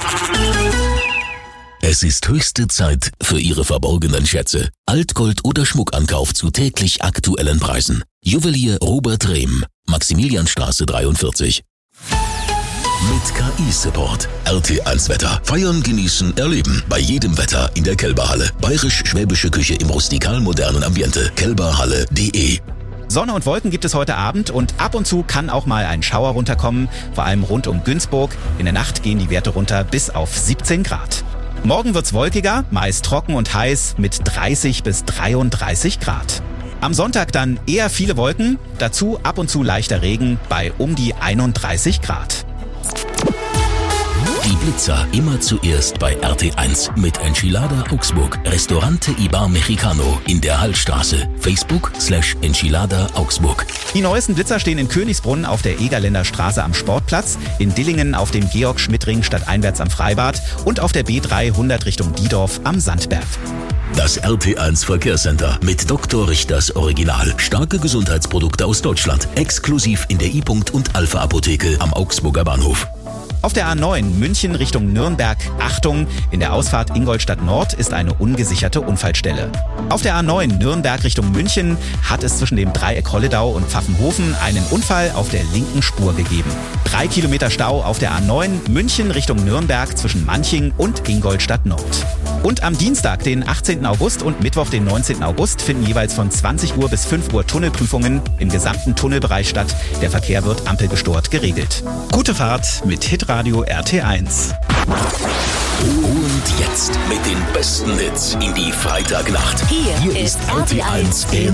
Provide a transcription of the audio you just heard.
Es ist höchste Zeit für Ihre verborgenen Schätze. Altgold oder Schmuckankauf zu täglich aktuellen Preisen. Juwelier Robert Rehm, Maximilianstraße 43. Mit KI-Support. RT1 Wetter. Feiern, genießen, erleben. Bei jedem Wetter in der Kelberhalle. Bayerisch-schwäbische Küche im rustikal-modernen Ambiente. kelberhalle.de. Sonne und Wolken gibt es heute Abend und ab und zu kann auch mal ein Schauer runterkommen, vor allem rund um Günzburg. In der Nacht gehen die Werte runter bis auf 17 Grad. Morgen wird's wolkiger, meist trocken und heiß mit 30 bis 33 Grad. Am Sonntag dann eher viele Wolken, dazu ab und zu leichter Regen bei um die 31 Grad. Die Blitzer immer zuerst bei RT1 mit Enchilada Augsburg. Restaurante Ibar Mexicano in der Hallstraße. Facebook/Enchilada Augsburg. Die neuesten Blitzer stehen in Königsbrunn auf der Egerländer Straße am Sportplatz, in Dillingen auf dem Georg-Schmidt-Ring stadteinwärts am Freibad und auf der B300 Richtung Diedorf am Sandberg. Das RT1 Verkehrscenter mit Dr. Richters Original. Starke Gesundheitsprodukte aus Deutschland. Exklusiv in der I-Punkt und Alpha Apotheke am Augsburger Bahnhof. Auf der A9 München Richtung Nürnberg, Achtung, in der Ausfahrt Ingolstadt Nord ist eine ungesicherte Unfallstelle. Auf der A9 Nürnberg Richtung München hat es zwischen dem Dreieck Holledau und Pfaffenhofen einen Unfall auf der linken Spur gegeben. 3 Kilometer Stau auf der A9 München Richtung Nürnberg zwischen Manching und Ingolstadt Nord. Und am Dienstag, den 18. August und Mittwoch, den 19. August, finden jeweils von 20 Uhr bis 5 Uhr Tunnelprüfungen im gesamten Tunnelbereich statt. Der Verkehr wird ampelgesteuert geregelt. Gute Fahrt mit Hitradio RT1. Und jetzt mit den besten Hits in die Freitagnacht. Hier ist RT1